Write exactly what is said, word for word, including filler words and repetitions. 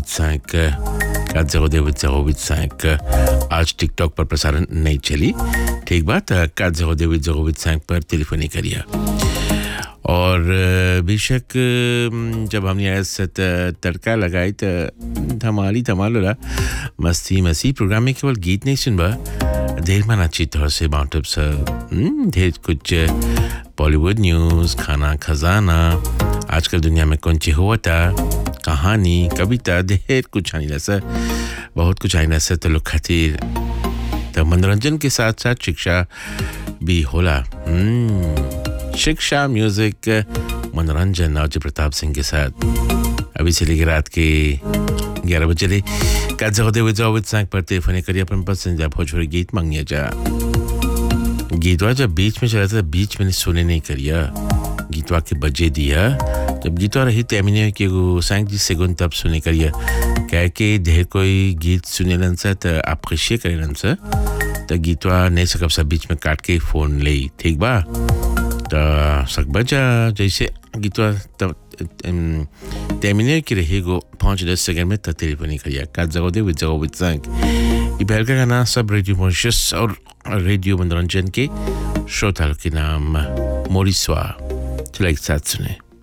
huit cinq quatre zéro deux huit zéro huit cinq आज TikTok पर प्रसारण नहीं चली ठीक बात quatre zéro deux huit zéro huit cinq पर टेलीफोनी करिए और बेशक जब हमने ऐसा तड़का लगाई तो धमाली धमाल रहा मस्ती मस्ती प्रोग्राम में केवल गीत नहीं सुनबा ढेर मन अच्छी तरह से बाउंटअप से ढेर कुछ बॉलीवुड न्यूज़ खाना खजाना आजकल दुनिया में कौन चीज़ हुआ था कहानी कविता ढेर कुछ आने लगा बहुत कुछ आने लगा तो लोग खातिर तो मनोरंजन के साथ साथ शिक्षा भी होला शिक्षा म्यूजिक मनोरंजन नवजी प्रताप सिंह के साथ अभी से लेकर रात के ग्यारह बजे ले काज होते हुए जाओ विद संग पर टेलीफोन करिए अपन पसंदीदा भोजपुरी गीत मांगिए जा गीतवा जब बीच में चला था बीच में सुने नहीं करिए गीतवा के बजे दिया जब गीतवा रही तैमिने के वो संग जी सेकंड तब सुने करिए कह के ढेर कोई गीत सुने लन सा तो आप खुशी करें लन सा तो गीतवा नहीं सकब सब बीच में काट के फोन ले ठीक बा तो सकबजा जैसे गीतवा तब तैमिने की रहेगो पाँच दस सेकंड में तब टेलीफोनी करिए काज जगह दे विद जगह विद संग ये पहल का गाना सब रेडियो मॉरिशस और रेडियो मनोरंजन के श्रोताओं के नाम मोरिस्वा चला एक साथ सुने